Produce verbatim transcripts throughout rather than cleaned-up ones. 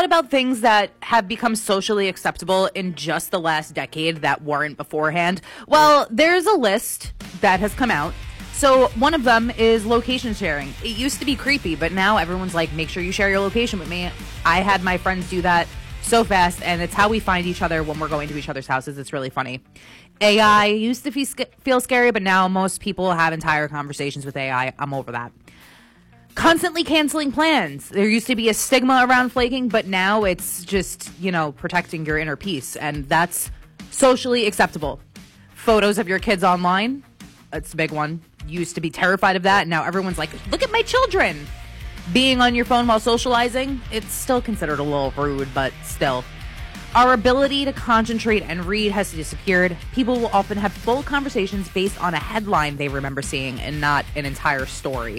thought about things that have become socially acceptable in just the last decade that weren't beforehand? Well, there's a list that has come out. So one of them is location sharing. It used to be creepy, but now everyone's like, make sure you share your location with me. I had my friends do that so fast, and it's how we find each other when we're going to each other's houses. It's really funny. A I used to feel scary, but now most people have entire conversations with A I. I'm over that. Constantly canceling plans. There used to be a stigma around flaking, but now it's just, you know, protecting your inner peace, and that's socially acceptable. Photos of your kids online. It's a big one. Used to be terrified of that, and now everyone's like, look at my children. Being on your phone while socializing, it's still considered a little rude, but still. Our ability to concentrate and read has disappeared. People will often have full conversations based on a headline they remember seeing and not an entire story.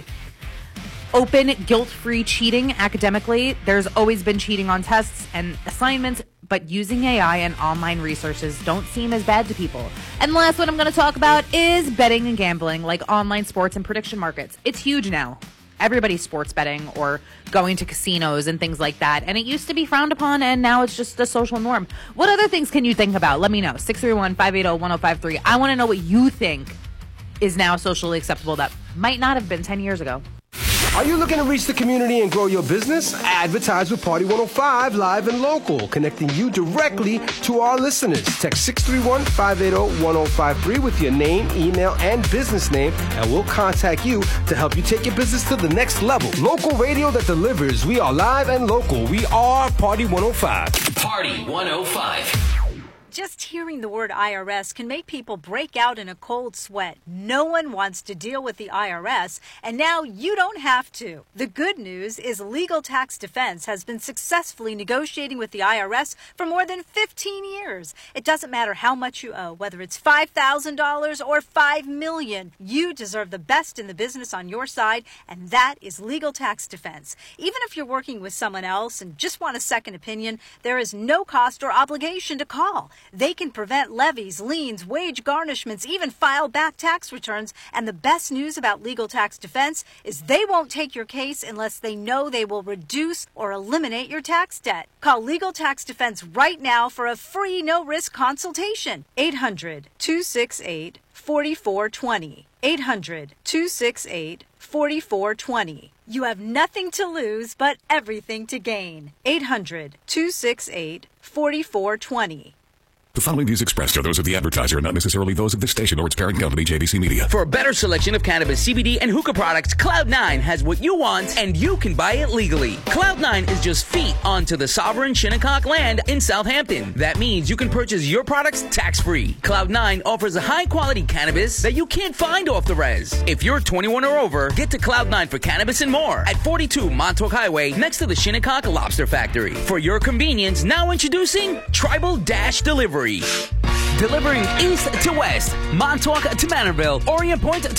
Open, guilt-free cheating academically. There's always been cheating on tests and assignments, but using A I and online resources don't seem as bad to people. And the last one I'm going to talk about is betting and gambling, like online sports and prediction markets. It's huge now. Everybody's sports betting or going to casinos and things like that. And it used to be frowned upon, and now it's just a social norm. What other things can you think about? Let me know. six three one, five eight zero, one zero five three. I want to know what you think is now socially acceptable that might not have been ten years ago. Are you looking to reach the community and grow your business? Advertise with Party one oh five, live and local, connecting you directly to our listeners. Text six three one, five eight zero, one zero five three with your name, email, and business name, and we'll contact you to help you take your business to the next level. Local radio that delivers. We are live and local. We are Party one oh five. Party one oh five. Just hearing the word I R S can make people break out in a cold sweat. No one wants to deal with the I R S, and now you don't have to. The good news is Legal Tax Defense has been successfully negotiating with the I R S for more than fifteen years. It doesn't matter how much you owe, whether it's five thousand dollars or five million dollars. You deserve the best in the business on your side, and that is Legal Tax Defense. Even if you're working with someone else and just want a second opinion, there is no cost or obligation to call. They can prevent levies, liens, wage garnishments, even file back tax returns. And the best news about Legal Tax Defense is they won't take your case unless they know they will reduce or eliminate your tax debt. Call Legal Tax Defense right now for a free no-risk consultation. eight hundred, two six eight, four four two zero. eight hundred, two six eight, four four two zero. You have nothing to lose but everything to gain. eight hundred, two six eight, four four two zero. The following views expressed are those of the advertiser and not necessarily those of this station or its parent company, J B C Media. For a better selection of cannabis, C B D, and hookah products, Cloud nine has what you want, and you can buy it legally. Cloud nine is just feet onto the sovereign Shinnecock land in Southampton. That means you can purchase your products tax-free. Cloud nine offers a high-quality cannabis that you can't find off the res. If you're twenty-one or over, get to Cloud nine for cannabis and more at forty-two Montauk Highway next to the Shinnecock Lobster Factory. For your convenience, now introducing Tribal Dash Delivery. Delivering east to west, Montauk to Manorville, Orient Point to